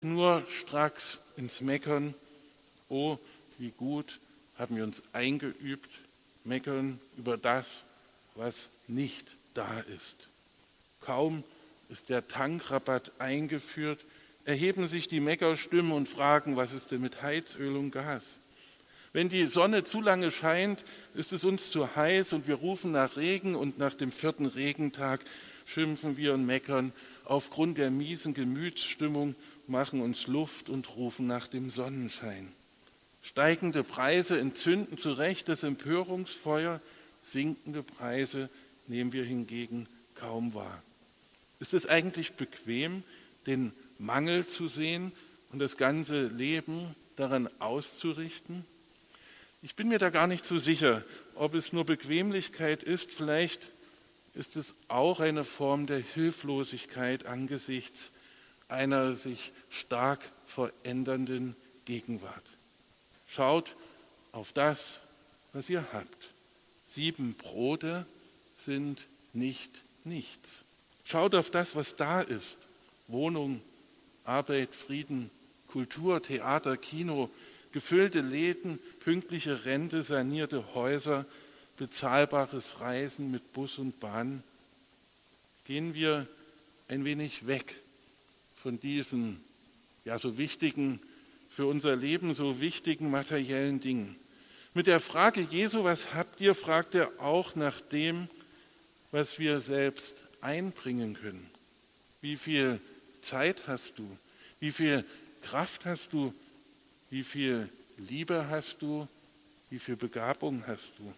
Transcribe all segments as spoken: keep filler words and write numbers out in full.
nur stracks ins Meckern. Oh, wie gut haben wir uns eingeübt, meckern über das, was nicht da ist. Kaum ist der Tankrabatt eingeführt, erheben sich die Meckerstimmen und fragen, was ist denn mit Heizöl und Gas? Wenn die Sonne zu lange scheint, ist es uns zu heiß und wir rufen nach Regen und nach dem vierten Regentag schimpfen wir und meckern. Aufgrund der miesen Gemütsstimmung machen uns Luft und rufen nach dem Sonnenschein. Steigende Preise entzünden zu Recht das Empörungsfeuer, sinkende Preise nehmen wir hingegen kaum wahr. Ist es eigentlich bequem, den Mangel zu sehen und das ganze Leben daran auszurichten? Ich bin mir da gar nicht so sicher, ob es nur Bequemlichkeit ist. Vielleicht ist es auch eine Form der Hilflosigkeit angesichts einer sich stark verändernden Gegenwart. Schaut auf das, was ihr habt. Sieben Brote sind nicht nichts. Schaut auf das, was da ist. Wohnung, Arbeit, Frieden, Kultur, Theater, Kino, gefüllte Läden, pünktliche Rente, sanierte Häuser, bezahlbares Reisen mit Bus und Bahn. Gehen wir ein wenig weg von diesen ja so wichtigen, für unser Leben so wichtigen materiellen Dingen. Mit der Frage Jesu, was habt ihr, fragt er auch nach dem, was wir selbst einbringen können. Wie viel Zeit hast du? Wie viel Kraft hast du? Wie viel Liebe hast du? Wie viel Begabung hast du?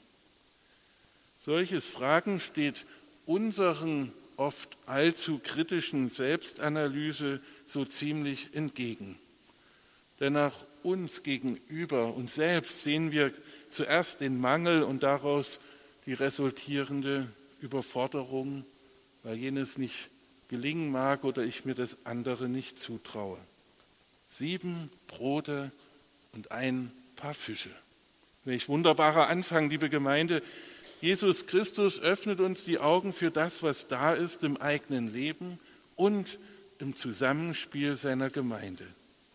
Solches Fragen steht unseren oft allzu kritischen Selbstanalyse so ziemlich entgegen. Denn nach uns gegenüber, uns selbst, sehen wir zuerst den Mangel und daraus die resultierende Überforderung, weil jenes nicht gelingen mag oder ich mir das andere nicht zutraue. Sieben Brote und ein paar Fische. Welch wunderbarer Anfang, liebe Gemeinde. Jesus Christus öffnet uns die Augen für das, was da ist im eigenen Leben und im Zusammenspiel seiner Gemeinde.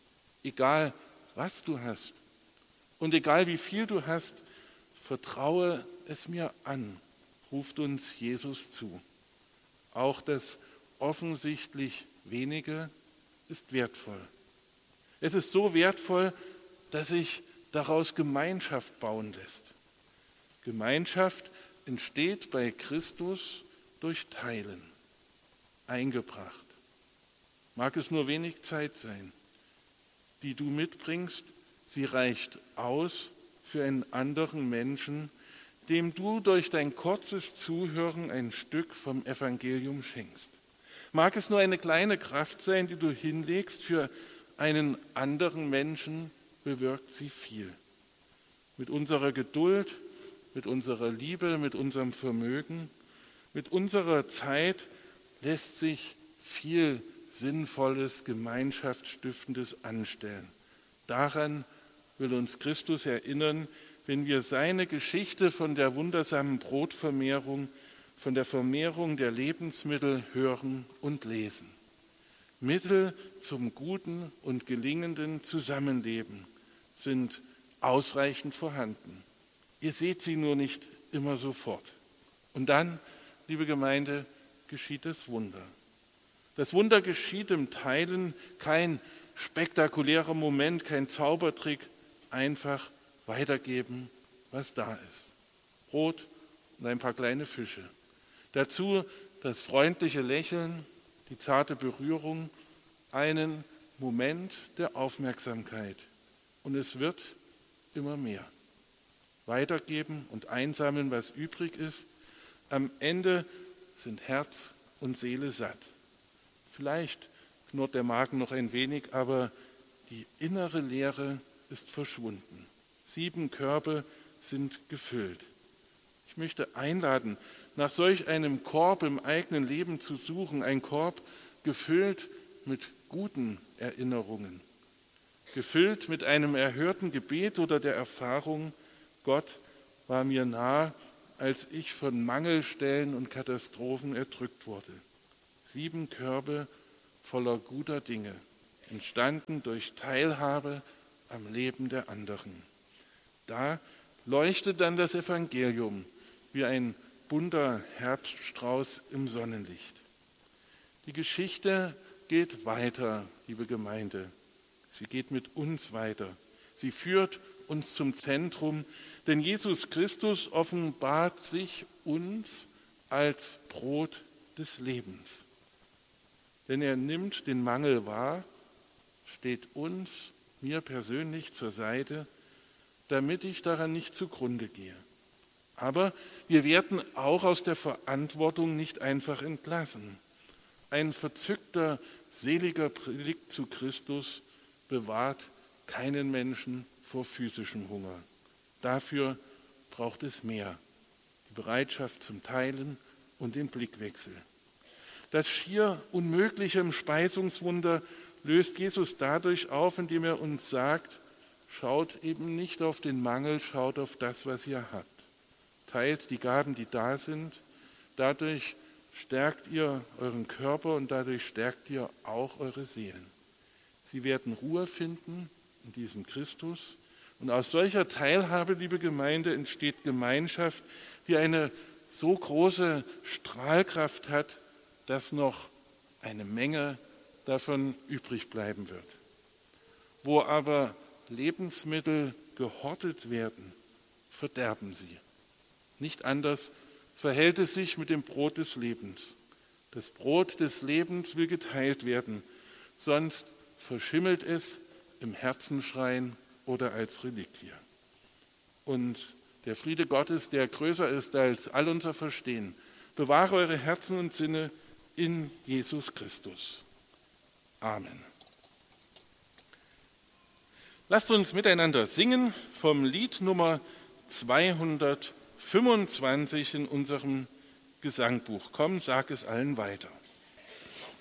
Egal, was du hast und egal, wie viel du hast, vertraue es mir an, ruft uns Jesus zu. Auch das offensichtlich Wenige ist wertvoll. Es ist so wertvoll, dass sich daraus Gemeinschaft bauen lässt. Gemeinschaft entsteht bei Christus durch Teilen, eingebracht. Mag es nur wenig Zeit sein, die du mitbringst, sie reicht aus für einen anderen Menschen, dem du durch dein kurzes Zuhören ein Stück vom Evangelium schenkst. Mag es nur eine kleine Kraft sein, die du hinlegst, für einen anderen Menschen bewirkt sie viel. Mit unserer Geduld, mit unserer Liebe, mit unserem Vermögen, mit unserer Zeit lässt sich viel Sinnvolles, Gemeinschaftsstiftendes anstellen. Daran will uns Christus erinnern, wenn wir seine Geschichte von der wundersamen Brotvermehrung, von der Vermehrung der Lebensmittel hören und lesen. Mittel zum guten und gelingenden Zusammenleben sind ausreichend vorhanden. Ihr seht sie nur nicht immer sofort. Und dann, liebe Gemeinde, geschieht das Wunder. Das Wunder geschieht im Teilen, kein spektakulärer Moment, kein Zaubertrick, einfach weitergeben, was da ist. Brot und ein paar kleine Fische. Dazu das freundliche Lächeln, die zarte Berührung, einen Moment der Aufmerksamkeit. Und es wird immer mehr. Weitergeben und einsammeln, was übrig ist. Am Ende sind Herz und Seele satt. Vielleicht knurrt der Magen noch ein wenig, aber die innere Leere ist verschwunden. Sieben Körbe sind gefüllt. Ich möchte einladen, nach solch einem Korb im eigenen Leben zu suchen, ein Korb gefüllt mit guten Erinnerungen, gefüllt mit einem erhörten Gebet oder der Erfahrung, Gott war mir nah, als ich von Mangelstellen und Katastrophen erdrückt wurde. Sieben Körbe voller guter Dinge. entstanden durch Teilhabe am Leben der anderen. Da leuchtet dann das Evangelium wie ein bunter Herbststrauß im Sonnenlicht. Die Geschichte geht weiter, liebe Gemeinde. Sie geht mit uns weiter. Sie führt uns zum Zentrum, denn Jesus Christus offenbart sich uns als Brot des Lebens. Denn er nimmt den Mangel wahr, steht uns, mir persönlich zur Seite, damit ich daran nicht zugrunde gehe. Aber wir werden auch aus der Verantwortung nicht einfach entlassen. Ein verzückter, seliger Blick zu Christus bewahrt keinen Menschen vor physischem Hunger. Dafür braucht es mehr, die Bereitschaft zum Teilen und den Blickwechsel. Das schier Unmögliche im Speisungswunder löst Jesus dadurch auf, indem er uns sagt, schaut eben nicht auf den Mangel, schaut auf das, was ihr habt. Teilt die Gaben, die da sind. Dadurch stärkt ihr euren Körper und dadurch stärkt ihr auch eure Seelen. Sie werden Ruhe finden in diesem Christus. Und aus solcher Teilhabe, liebe Gemeinde, entsteht Gemeinschaft, die eine so große Strahlkraft hat, dass noch eine Menge davon übrig bleiben wird. Wo aber Lebensmittel gehortet werden, verderben sie. Nicht anders verhält es sich mit dem Brot des Lebens. Das Brot des Lebens will geteilt werden, sonst verschimmelt es im Herzenschrein oder als Reliquie. Und der Friede Gottes, der größer ist als all unser Verstehen, bewahre eure Herzen und Sinne in Jesus Christus. Amen. Lasst uns miteinander singen vom Lied Nummer zweihundertfünfundzwanzig in unserem Gesangbuch. Komm, sag es allen weiter.